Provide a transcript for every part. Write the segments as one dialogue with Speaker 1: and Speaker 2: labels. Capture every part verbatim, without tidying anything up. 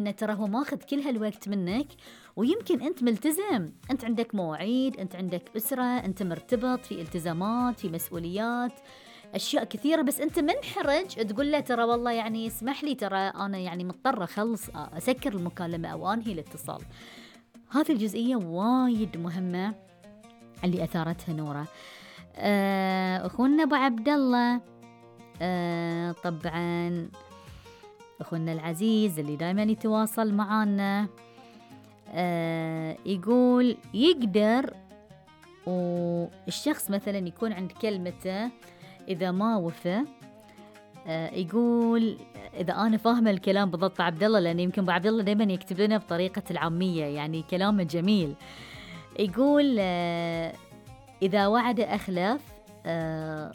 Speaker 1: إنه ترى هو ماخذ كل هالوقت منك، ويمكن أنت ملتزم، أنت عندك مواعيد، أنت عندك أسرة، أنت مرتبط في التزامات، في مسؤوليات، أشياء كثيرة، بس أنت منحرج تقول له ترى والله يعني اسمح لي، ترى أنا يعني مضطرة أخلص أسكر المكالمة أو أنهي الاتصال. هذه الجزئية وايد مهمة اللي أثارتها نورة. آه أخونا أبو عبد الله، آه طبعا أخونا العزيز اللي دائما يتواصل معنا، آه يقول يقدر والشخص مثلا يكون عند كلمته إذا ما وفى. آه يقول إذا أنا فاهمة الكلام بالضبط عبد الله، لأن يمكن أبو عبد الله دائما يكتب لنا بطريقة العامية، يعني كلامه جميل. يقول آه إذا وعد أخلف. آه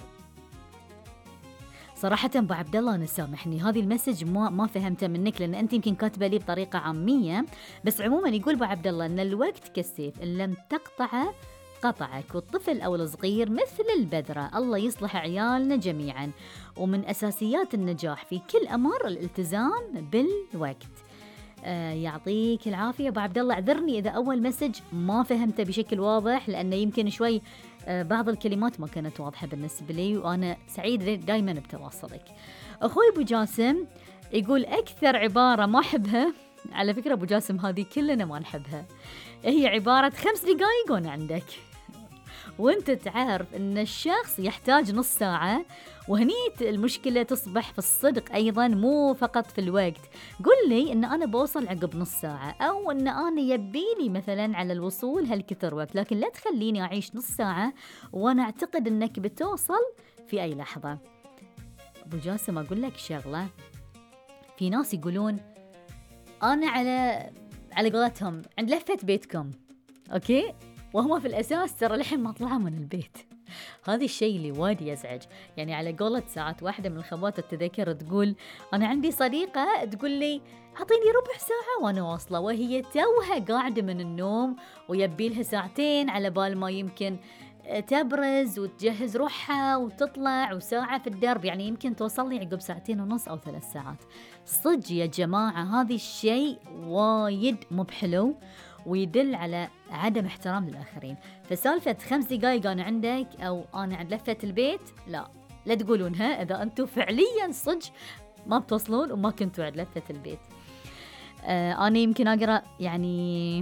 Speaker 1: صراحة أبو عبد الله أنا سامحني، هذه المسج ما ما فهمته منك، لأن أنت يمكن كاتبة لي بطريقة عامية، بس عموما يقول أبو عبد الله أن الوقت كالسيف إن لم تقطعه قطعك، والطفل أو الصغير مثل البذرة. الله يصلح عيالنا جميعا، ومن أساسيات النجاح في كل أمر الالتزام بالوقت. آه يعطيك العافية أبو عبد الله. اعذرني إذا أول مسج ما فهمته بشكل واضح، لأنه يمكن شوي آه بعض الكلمات ما كانت واضحة بالنسبة لي، وأنا سعيد دايما بتواصلك. أخوي أبو جاسم يقول أكثر عبارة ما أحبها، على فكرة أبو جاسم هذه كلنا ما نحبها، هي عبارة خمس دقايق وأنا عندك، وانت تعرف ان الشخص يحتاج نص ساعة، وهني المشكلة تصبح في الصدق أيضا مو فقط في الوقت. قل لي ان انا بوصل عقب نص ساعة، او ان انا يبيني مثلا على الوصول هالكثر وقت، لكن لا تخليني اعيش نص ساعة وانا اعتقد انك بتوصل في اي لحظة. ابو جاسم اقول لك شغلة، في ناس يقولون انا على على قولتهم عند لفة بيتكم، اوكي، وهو في الأساس ترى لحين ما طلعوا من البيت. هذا الشيء اللي وايد يزعج. يعني على قولة ساعات واحدة من الخوات التذكر تقول أنا عندي صديقة تقول لي أعطيني ربع ساعة وأنا واصلة، وهي توها قاعدة من النوم ويبي لها ساعتين على بال ما يمكن تبرز وتجهز روحها وتطلع، وساعة في الدرب، يعني يمكن توصل لي عقب ساعتين ونص أو ثلاث ساعات. صدق يا جماعة هذا الشيء وايد مو بحلو، ويدل على عدم احترام للآخرين. فسالفة خمس دقايق أنا عندك أو أنا عند لفة البيت، لا لا تقولونها إذا أنتم فعليا صدق ما بتوصلون وما كنتوا عند لفة البيت. آه أنا يمكن أقرأ يعني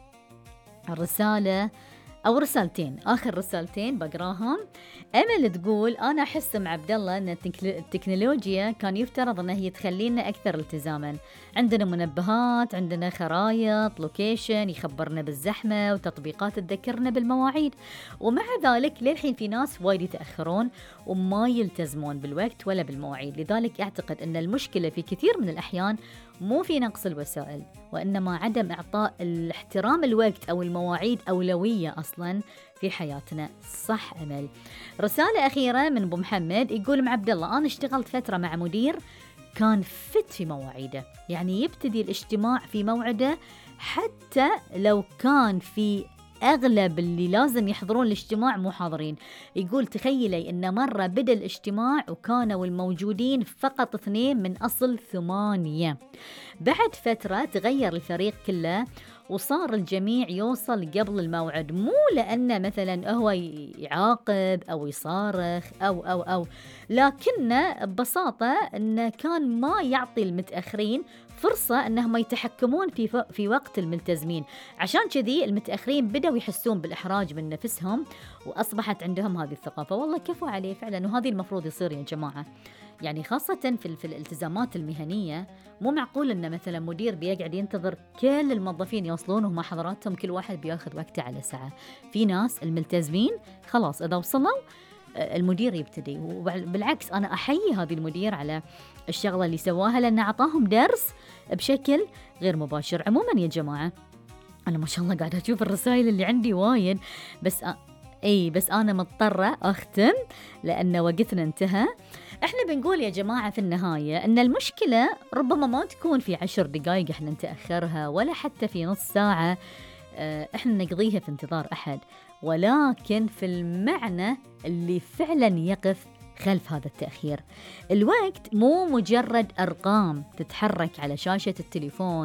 Speaker 1: الرسالة أو رسالتين، آخر رسالتين بقراهم. أمل تقول أنا أحس مع عبد الله أن التكنولوجيا كان يفترض أنها هي تخلينا أكثر التزاما. عندنا منبهات، عندنا خرايط، لوكيشن يخبرنا بالزحمة، وتطبيقات تذكرنا بالمواعيد، ومع ذلك للحين في ناس وايد يتأخرون وما يلتزمون بالوقت ولا بالمواعيد. لذلك أعتقد أن المشكلة في كثير من الأحيان مو في نقص الوسائل، وإنما عدم إعطاء الاحترام الوقت أو المواعيد أولوية أصلاً في حياتنا. صح أمل. رسالة أخيرة من أبو محمد يقول مع عبد الله أنا اشتغلت فترة مع مدير كان فت في مواعيده، يعني يبتدي الاجتماع في موعده حتى لو كان في أغلب اللي لازم يحضرون الاجتماع مو حاضرين. يقول تخيلي إن مرة بدأ الاجتماع وكانوا الموجودين فقط اثنين من أصل ثمانية. بعد فترة تغير الفريق كله وصار الجميع يوصل قبل الموعد، مو لأنه مثلا هو يعاقب أو يصارخ أو أو أو لكنه ببساطة أنه كان ما يعطي المتأخرين فرصة أنهم يتحكمون في في وقت الملتزمين. عشان كذي المتأخرين بدأوا يحسون بالإحراج من نفسهم، وأصبحت عندهم هذه الثقافة. والله كفوا عليه فعلا، وهذه المفروض يصير يا جماعة. يعني خاصة في, في الالتزامات المهنية، مو معقول أن مثلا مدير بيقعد ينتظر كل الموظفين يوصلون وما حضراتهم كل واحد بياخذ وقته على ساعة. في ناس الملتزمين خلاص إذا وصلوا المدير يبتدي. وبالعكس أنا أحيي هذه المدير على الشغلة اللي سواها، لأن أعطاهم درس بشكل غير مباشر. عموما يا جماعة أنا ما شاء الله قاعدة أشوف الرسائل اللي عندي وايد، بس أ... أي بس أنا مضطرة أختم لأن وقتنا انتهى. إحنا بنقول يا جماعة في النهاية أن المشكلة ربما ما تكون في عشر دقايق إحنا نتأخرها، ولا حتى في نص ساعة إحنا نقضيها في انتظار أحد، ولكن في المعنى اللي فعلا يقف خلف هذا التأخير. الوقت مو مجرد أرقام تتحرك على شاشة التليفون